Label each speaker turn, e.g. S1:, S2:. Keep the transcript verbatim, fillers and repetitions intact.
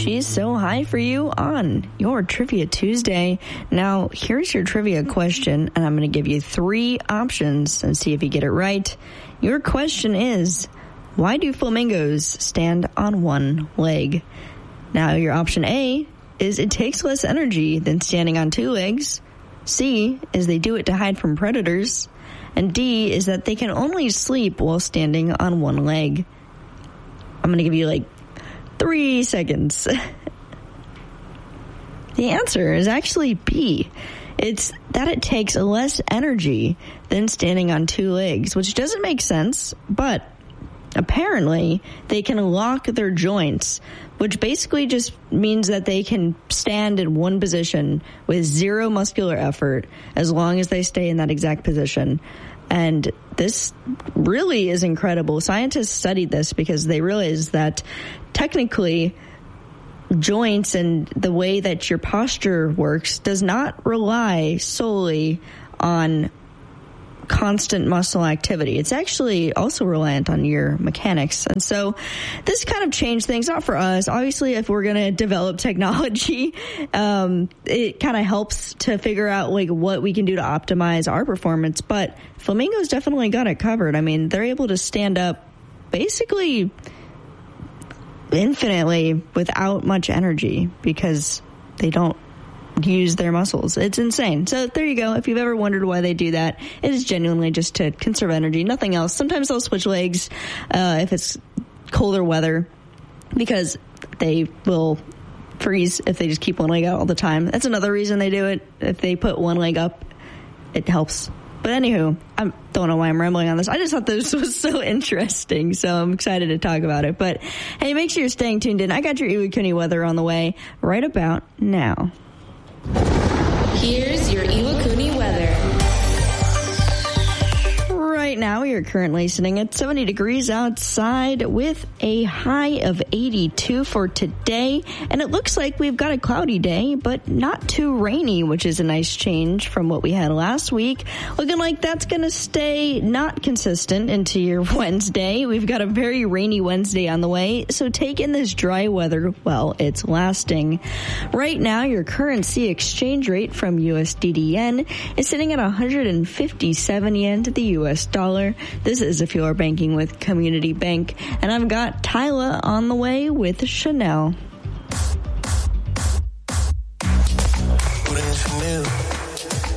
S1: she's so high for you on your Trivia Tuesday. Now, here's your trivia question, and I'm going to give you three options and see if you get it right. Your question is, why do flamingos stand on one leg? Now, your option A is it takes less energy than standing on two legs. C is they do it to hide from predators. And D is that they can only sleep while standing on one leg. I'm going to give you like three seconds. The answer is actually B. It's that it takes less energy than standing on two legs, which doesn't make sense, but apparently they can lock their joints, which basically just means that they can stand in one position with zero muscular effort as long as they stay in that exact position. And this really is incredible. Scientists studied this because they realized that technically joints and the way that your posture works does not rely solely on constant muscle activity. It's actually also reliant on your mechanics. And so this kind of changed things, not for us. Obviously, if we're going to develop technology, um, it kind of helps to figure out like what we can do to optimize our performance. But flamingos definitely got it covered. I mean, they're able to stand up basically infinitely without much energy because they don't use their muscles. It's insane. So there you go. If you've ever wondered why they do that, it is genuinely just to conserve energy, nothing else. Sometimes they'll switch legs uh, if it's colder weather because they will freeze if they just keep one leg out all the time. That's another reason they do it. If they put one leg up, it helps. But anywho, I don't know why I'm rambling on this. I just thought this was so interesting, so I'm excited to talk about it. But hey, make sure you're staying tuned in. I got your Iwakuni weather on the way right about now.
S2: Here's your Iwakuni weather.
S1: Right now, we are currently sitting at seventy degrees outside with a high of eighty-two for today. And it looks like we've got a cloudy day, but not too rainy, which is a nice change from what we had last week. Looking like that's going to stay not consistent into your Wednesday. We've got a very rainy Wednesday on the way, so take in this dry weather while it's lasting. Right now, your currency exchange rate from U S D D N is sitting at one hundred fifty-seven yen to the U S dollar. This is if you are banking with Community Bank. And I've got Tyla on the way with Chanel.